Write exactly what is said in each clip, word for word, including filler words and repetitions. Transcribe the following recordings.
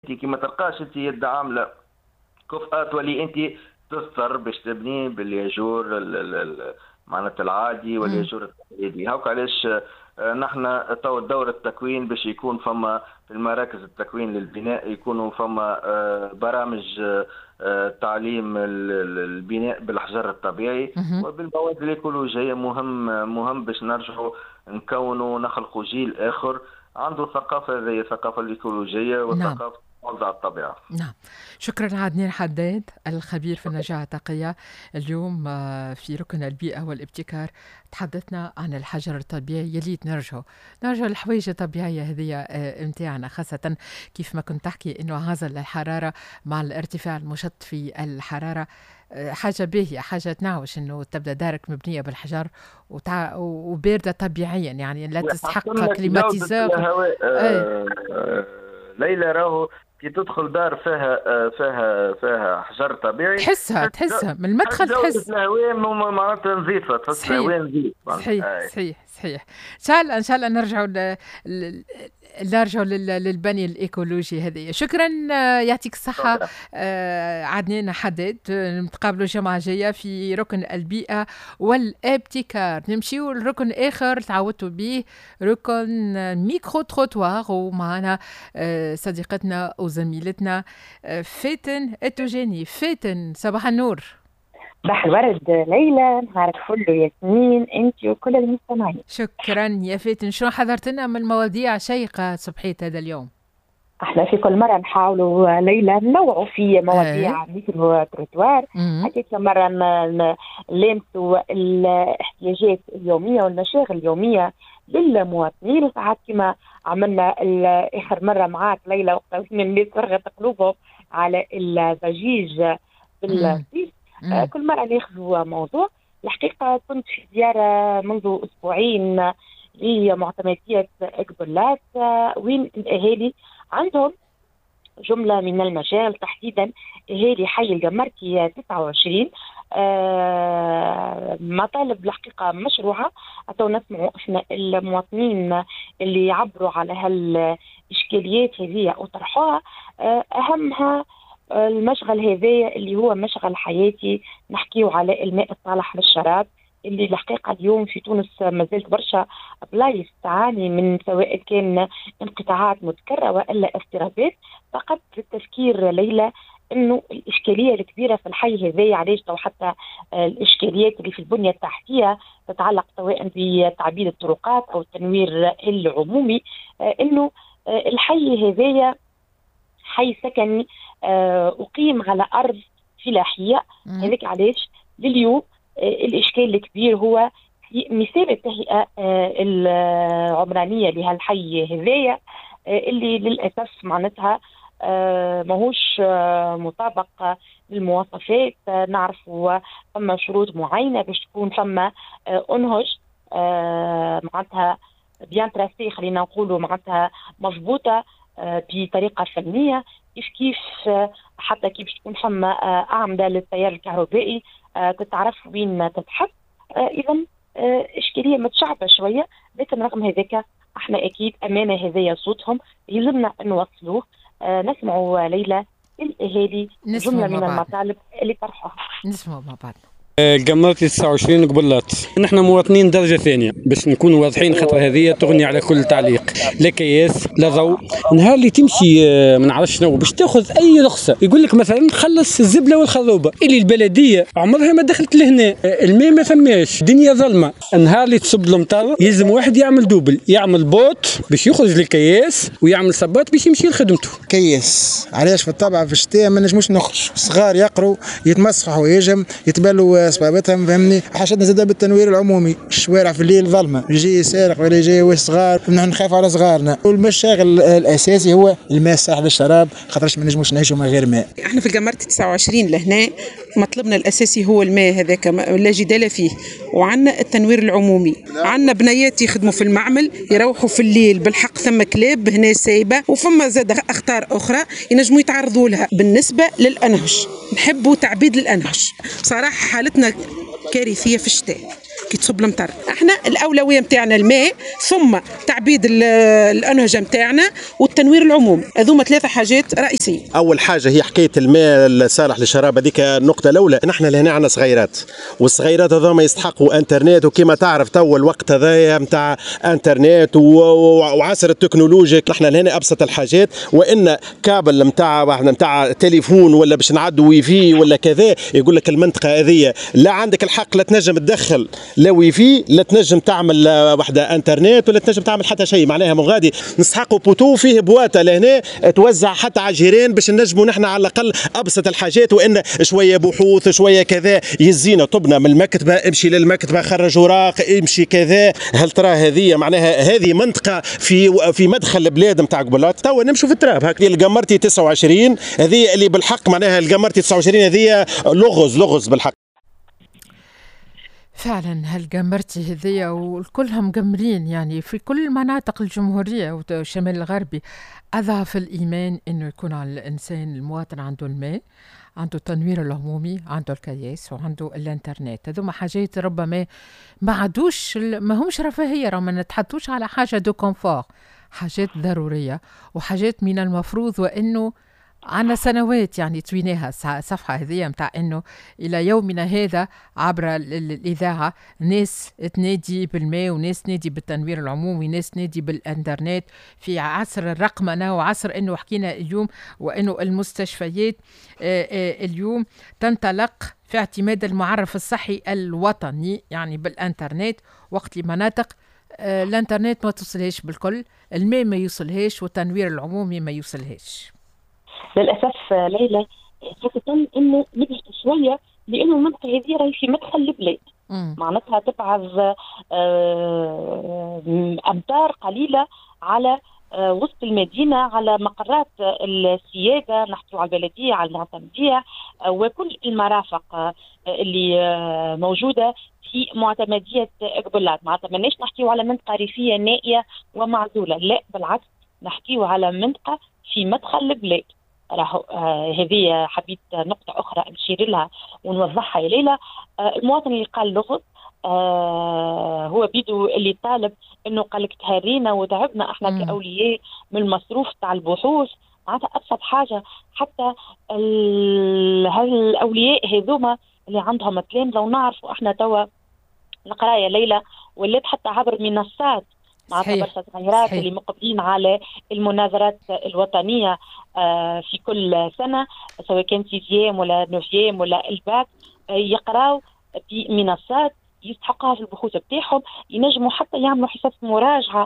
انت ما تلقاش انت يد عامله كفء تولي انت تضطر باش تبني بالياجور ال- ال- ال- معناتها العادي مم. والياجور التقليدي. هاك علاش آه، نحن تو دور التكوين باش يكون فما في المراكز التكوين للبناء يكونوا فما آه، برامج آه، آه، تعليم ال- ال- البناء بالحجر الطبيعي مهم. وبالمواد الإيكولوجية. مهم مهم باش نرجعوا نكونوا نخلقوا جيل آخر عنده ثقافة زي الثقافة الإيكولوجية نعم. والثقافة على الطبيعة. نعم. شكرا عدنان حداد الخبير في النجاعة التقية. اليوم آه، في ركن البيئة والابتكار تحدثنا عن الحجر الطبيعي يلي نرجعه نرجع الحوايج الطبيعية هذه آه، متاعنا، خاصة كيف ما كنت تحكي إنه عزل الحرارة مع الارتفاع المشط في الحرارة آه، حاجة باهية، حاجة تنعوش إنه تبدأ دارك مبنية بالحجر وتع... وباردة طبيعيا، يعني لا ويحسن تستحق لك جودة كليماتيزور. الهواء. أي. آه، آه، ليلى راهو كي تدخل دار فيها آه، فيها فيها حجر طبيعي تحسها تحس تحسها من تحس المدخل، جودة تحس. الهواء م- معناتها نظيفة، تحس صحيح. الهواء نظيف صحيح معناتها. آه. صحيح صحيح. ان شاء الله ان شاء الله نرجعوا ل... ل... نرجعوا لل... للبني الايكولوجي هذه. شكرا آه، يعطيك الصحه شكرا. آه، عدنان حداد. آه، نتقابلوا الجمعه الجايه في ركن البيئه والابتكار. نمشيو لركن اخر تعودتوا به، ركن ميكرو تروتوار، ومعنا آه، صديقتنا وزميلتنا آه، فاتن التوجاني. فاتن صباح النور. صباح الورد ليلى، نهارك فل ياسمين انت وكل المستمعين. شكرا يا فاتن. شو حضرت لنا من مواضيع شيقة صبحيت هذا اليوم؟ احنا في كل مره نحاولوا ليلى ننوعوا في اه. مواضيع مثل تروتوار. مم. حكيت مره ن- ن- نلامسوا الاحتياجات اليوميه والمشاغل اليوميه للمواطنين، وساعات كما عملنا ال- اخر مره معاك ليلى وقت الناس فرغت قلوبهم على الضجيج مم. بالرصيف. آه، مم. كل مرة ناخذ موضوع. الحقيقة كنت في زيارة منذ أسبوعين لمعتمدية إكبرلات، آه، وين الأهالي عندهم جملة من المشاغل، تحديدا أهالي حي الجمركي تسعة وعشرين. آه، مطالب الحقيقة مشروعة. أتو نسمعوا إحنا المواطنين اللي يعبروا على هالإشكاليات هذه أو طرحوها. آه، أهمها المشغل هذا اللي هو مشغل حياتي، نحكيه على الماء الصالح للشراب، اللي الحقيقة اليوم في تونس ما زالت برشا بلايص تعاني من، سواء كان انقطاعات متكررة وإلا اضطرابات. فقط للتذكير ليلى انه الاشكاليه الكبيره في الحي هذايا علاش، تو حتى الاشكاليات اللي في البنيه التحتيه تتعلق سواء بتعبيد الطرقات او التنوير العمومي، انه الحي هذايا حي سكني أقيم على أرض فلاحية. مم. هذاك علاش لليوم الإشكال الكبير هو في مثال التهيئة العمرانية لهالحي هذايا، اللي للأسف معناتها ماهوش مطابق للمواصفات. نعرفوا ثم شروط معينة باش تكون ثم أنهج معناتها بيان تراسي، خلينا نقولوا معناتها مضبوطة بطريقة فنية، كيف كيف حتى كيف تكون ثم أعمدة للتيار الكهربائي كنت تعرف وين تتحط. إذا إشكالية متشعبة شوية، لكن رغم هذاك احنا أكيد أمانة هذايا صوتهم يلزمنا نوصلوه. نسمعوا ليلى الأهالي جملة من المطالب اللي طرحوها. نسمعوا مع بعض. الجمركي تسعة وعشرين قبلات، نحن مواطنين درجه ثانيه باش نكونوا واضحين، خاطر هذه تغني على كل تعليق. لا كياس لا ضوء. نهار اللي تمشي ما نعرفش شنو باش تاخذ اي رخصه يقول لك مثلا خلص الزبله والخروبه، اللي البلديه عمرها ما دخلت لهنا، الماء ما فماش، دنيا ظلمه. النهار اللي تصب المطر يلزم واحد يعمل دوبل، يعمل بوت باش يخرج للكياس ويعمل صباط باش يمشي لخدمته. كياس علاش في الطبع في الشتاء ما نجموش نخرج، صغار يقروا يتمسحوا حوايجهم يتبلوا صبابتهم، فهمني. حاجتنا زاده بالتنوير العمومي، الشوارع في الليل ظلمه، يجي سارق ولا يجي صغار، نحن نخاف على صغارنا. والمشاغل الاساسي هو الماء الصالح للشراب، خاطرش ما نجموش نعيشوا من غير ماء. احنا في الجمركي تسعة وعشرين لهنا مطلبنا الاساسي هو الماء، هذاك لا جدال فيه. وعندنا التنوير العمومي، عندنا بنيات يخدموا في المعمل يروحوا في الليل، بالحق ثم كلاب هنا سايبه، وفما زاد اخطار اخرى ينجموا يتعرضوا لها. بالنسبه للانهش، نحبوا تعبيد الانهش، صراحه حالتنا كارثيه في الشتاء. كي تصب المطر. احنا الاولويه نتاعنا الماء، ثم تعبيد الانهجه نتاعنا والتنوير العمومي. هذوما ثلاثه حاجات رئيسيه. اول حاجه هي حكايه الماء الصالح للشراب، هذيك النقطه الاولى. نحن لهنا عندنا صغيرات، والصغيرات هذوما يستحقوا انترنت، وكما تعرف تو الوقت هذايا نتاع انترنت وعصر التكنولوجيا. نحن لهنا ابسط الحاجات، وان كابل نتاع نتاع تليفون ولا باش نعدوا واي في ولا كذا، يقول لك المنطقه هذه لا عندك الحق لا تنجم تدخل لا واي في، لا تنجم تعمل وحده انترنت، ولا تنجم تعمل حتى شيء. معناها من غادي نسحقوا بوتو فيه بواته لهنا توزع حتى على الجيران باش نجموا نحن على الاقل ابسط الحاجات، وان شويه بحوث شويه كذا يزينا طبنا من المكتبه، امشي للمكتبه خرج اوراق امشي كذا. هل ترى هذه معناها هذه منطقه في في مدخل البلاد نتاع قبلات؟ توا نمشوا في التراب هكذا. القمرتي تسعة وعشرين هذه اللي بالحق معناها القمرتي تسعة وعشرين هذه لغز لغز بالحق. فعلا هالقمرتي هذيا وكلهم مقمرين يعني في كل مناطق الجمهورية والشمال الغربي. أضعف الإيمان إنه يكون على الإنسان المواطن عنده الماء، عنده التنوير العمومي، عنده الكياس، وعنده الانترنت. هذوما حاجات ربما ما عادوش ما همش رفاهية، رغم ما نتحدثوش على حاجة دو كونفور، حاجات ضرورية وحاجات من المفروض. وإنه عنا سنوات يعني تويناها الصفحة هذه متاع إنه إلى يومنا هذا عبر الإذاعة ناس تنادي بالماء، وناس تنادي بالتنوير العمومي، ناس تنادي بالإنترنت في عصر الرقمنة، وعصر إنه حكينا اليوم وإنه المستشفيات اليوم تنطلق في اعتماد المعرف الصحي الوطني يعني بالإنترنت، وقت لمناطق الإنترنت ما توصلهاش بالكل، الماء ما يوصلهاش، والتنوير العمومي ما يوصلهاش. للاسف ليلى، خاصه انه نبعد شويه لانه المنطقه هذه راهي في مدخل البلاد، معناتها تبعد امتار قليله على وسط المدينه، على مقرات السياده، نحكي على البلديه، على المعتمديه وكل المرافق اللي موجوده في معتمديه قبلات. معناتها ماناش نحكيو على منطقه ريفيه نائيه ومعزوله، لا بالعكس نحكيو على منطقه في مدخل البلاد. راهو آه هذه حبيت نقطة أخرى نشير لها ونوضحها يا ليلى. آه المواطن اللي قال لغز آه هو بيدو اللي طالب إنه قالك تهرينا وتعبنا إحنا م. كأولياء من المصروف تاع البحوث. معناتها أبسط حاجة حتى هالأولياء هذوما اللي عندهم تلامذة، ونعرفوا إحنا توا القراية ليلى ولات حتى عبر منصات، معناتها برشا صغيرات اللي مقبلين على المناظرات الوطنية آه في كل سنة، سواء كان سيزيام ولا نوفيام ولا الباك، آه يقراوا بمنصات يستحقها في البحوث بتاعهم، ينجموا حتى يعملوا حصص مراجعة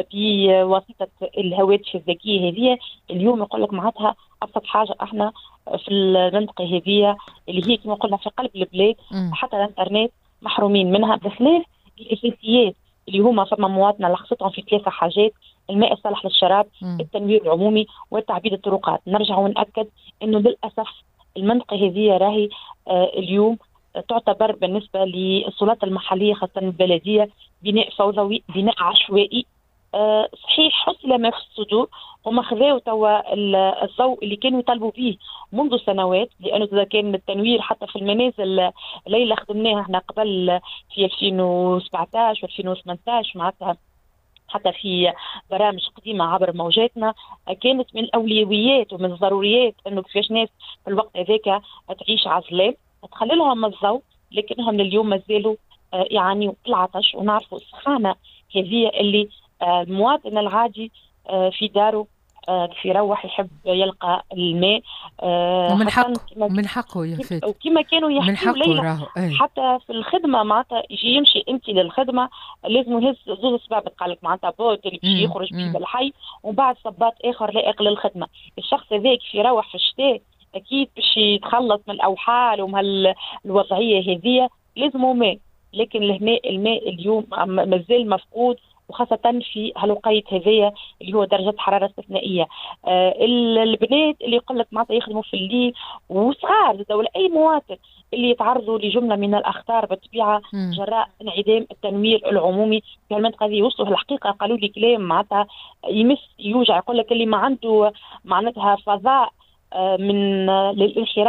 بواسطة الهواتف الذكية هذه. اليوم يقول لك معناتها أبسط حاجة احنا في المنطقة هذه اللي هي كما قلنا في قلب البلاد، حتى الانترنت محرومين منها، بخلاف الأساسيات اللي هما فما مواطنة لخصتهم في ثلاثة حاجات: الماء الصالح للشراب، م. التنوير العمومي، وتعبيد الطرقات. نرجع ونأكد انه للأسف المنطقة هذه راهي آه اليوم تعتبر بالنسبة للسلطات المحلية خاصة البلدية بناء فوضوي، بناء عشوائي. آه صحيح حصل ما في الصدور، هما خذاو توا الضوء اللي كانوا يطالبوا به منذ سنوات، لانه اذا كان التنوير حتى في المنازل ليلى خدمناها احنا قبل في ألفين وسبعطاش وألفين وثمانطاش، معناتها حتى في برامج قديمه عبر موجاتنا كانت من الاولويات ومن الضروريات انه كيفاش ناس في الوقت هذاك تعيش عزلان، تخلي لهم الضوء، لكنهم اليوم مازالوا يعانيوا العطش. ونعرفوا السخانه هذه اللي المواطن العادي في داره في يروح يحب يلقى الماء ومن حقه من حقه يا فاتن، وكما كانوا يحكوا ليلى حتى في الخدمه، معناتها يجي يمشي انت للخدمه لازم يهز زوز اسباب، قال لك معناتها بوت اللي باش يخرج بيه بالحي، ومن بعد صباط اخر لائق للخدمه. الشخص هذاك في يروح في الشتاء اكيد باش يتخلص من الاوحال ومن الوضعيه هذه لازم ماء، لكن الماء الماء اليوم مازال مفقود، وخاصة في هالوقيت هذية اللي هو درجة حرارة استثنائية. آه البنات اللي يقول لك معناتها يخدموا في الليل وصغار ولا أي مواطن اللي يتعرضوا لجملة من الأخطار بالطبيعة جراء انعدام التنوير العمومي في المنطقة هذه. وصلوا الحقيقة قالوا لي كلام معناتها يمس يوجع، يقول لك اللي ما عنده معناتها فضاء آه من للانحراف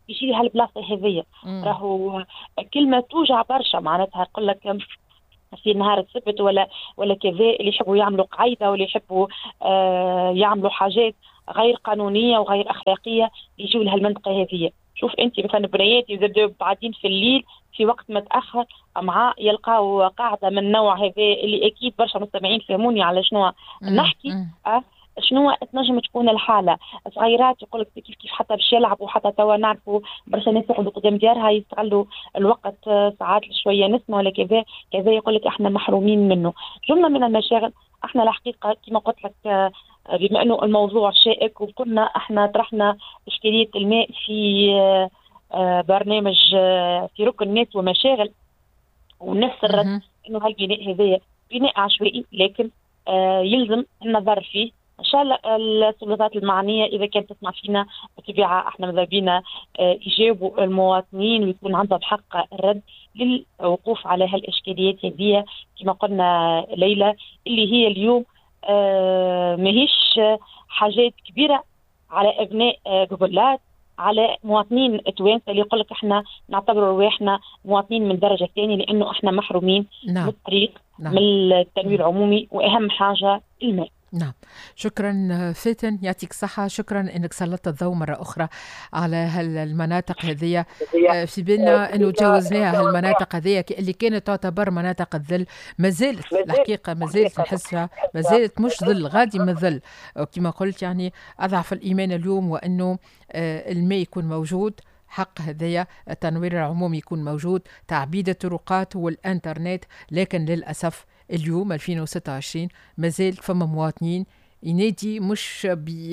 يجي لي هالبلاصه هذيا. راهو كلمه توجع برشا، معناتها يقول لك في نهار السبت ولا ولا كذا اللي يحبوا يعملوا قاعده واللي يحبوا آه يعملوا حاجات غير قانونيه وغير اخلاقيه يجوا لها المنطقه هذه. شوف انت مثلا بنياتي يبداو بعدين في الليل في وقت متاخر مع يلقاو قاعده من النوع هذا اللي اكيد برشا مستمعين فهموني على شنو نحكي. أه شنو تنجم تكون الحاله؟ صغيرات يقول لك كيف كيف حتى باش يلعبوا، حتى توا نعرفوا برشا ناس يقعدوا قدام ديارها يستغلوا الوقت ساعات شويه نسمه ولا كذا كذا، يقول لك احنا محرومين منه. جمله من المشاغل احنا الحقيقه كما قلت لك بما انه الموضوع شائك وكنا احنا طرحنا اشكاليه الماء في برنامج في ركن ناس ومشاغل، ونفس الرد انه هالبناء هذايا بناء عشوائي لكن يلزم النظر فيه. ان شاء الله السلطات المعنيه اذا كانت تسمع فينا بطبيعه احنا ماذا بينا يجاوبوا المواطنين ويكون عندهم حق الرد للوقوف على هالاشكاليات هذه كما قلنا ليلى، اللي هي اليوم آه ماهيش حاجات كبيره على ابناء قبلات، على مواطنين توانسه اللي يقول لك احنا نعتبر رواحنا مواطنين من الدرجه الثانيه لانه احنا محرومين نعم. من الطريق نعم. من التنوير العمومي، واهم حاجه الماء. نعم، شكرا فاتن، يعطيك الصحة. شكرا انك سلطت الضوء مرة أخرى على هالمناطق هذه. في بالنا انه تجاوزناها هالمناطق هذه اللي كانت تعتبر مناطق الظل، ما زالت الحقيقة ما زالت نحسها ما زالت مش ظل غادي من ظل. كما قلت يعني أضعف الإيمان اليوم وأنه الماء يكون موجود، حق هذايا التنوير العمومي يكون موجود، تعبيد الطرقات والانترنت. لكن للأسف اليوم ألفين وستة وعشرين مازال فما مواطنين ينادي مش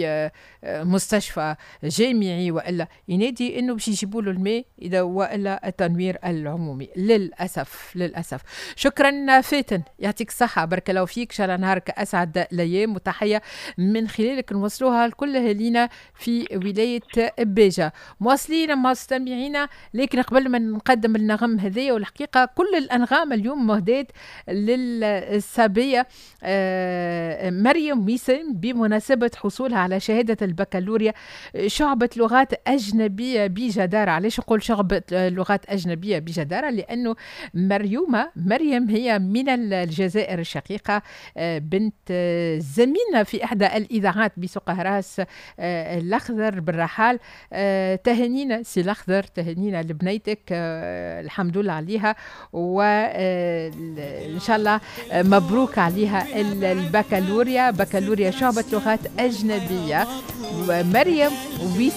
بمستشفى جامعي والا ينادي انه باش يجيبوا له الماء اذا والا التنوير العمومي. للاسف للاسف. شكرا فاتن، يعطيك الصحه، بارك الله فيك، ان شاء الله نهارك اسعد الايام، وتحيه من خلالك نوصلوها لكل اهالينا في ولايه باجه. مواصلين مستمعينا، لكن قبل ما نقدم النغم هذايا، والحقيقه كل الانغام اليوم مهدات للصبيه مريم ويسم بمناسبة حصولها على شهادة البكالوريا شعبة لغات أجنبية بجدارة. علاش نقول شعبة لغات أجنبية بجدارة؟ لأنه مريومة مريم هي من الجزائر الشقيقة، بنت زميلنا في إحدى الإذاعات بسوق هراس الأخضر بالرحال. تهنينا سي الأخضر، تهنينا لبنيتك، الحمد لله عليها، وإن شاء الله مبروك عليها البكالوريا، بكالوريا شعبة لغات أجنبية. مريم